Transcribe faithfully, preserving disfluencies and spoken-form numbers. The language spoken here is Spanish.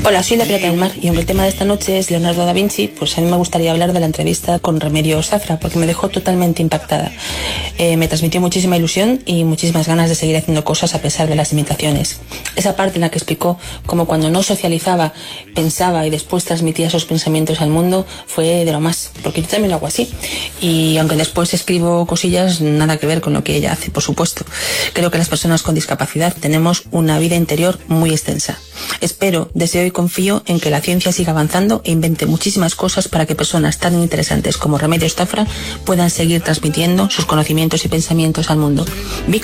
Hola, soy la Pirata del Mar y aunque el tema de esta noche es Leonardo da Vinci, pues a mí me gustaría hablar de la entrevista con Remedios Zafra porque me dejó totalmente impactada. Eh, me transmitió muchísima ilusión y muchísimas ganas de seguir haciendo cosas a pesar de las limitaciones. Esa parte en la que explicó cómo cuando no socializaba, pensaba y después transmitía esos pensamientos al mundo fue de lo más, porque yo también lo hago así. Y aunque después escribo cosillas, nada que ver con lo que ella hace, por supuesto. Creo que las personas con discapacidad tenemos una vida interior muy extensa. Espero, deseo y confío en que la ciencia siga avanzando e invente muchísimas cosas para que personas tan interesantes como Remedios Zafra puedan seguir transmitiendo sus conocimientos y pensamientos al mundo. Big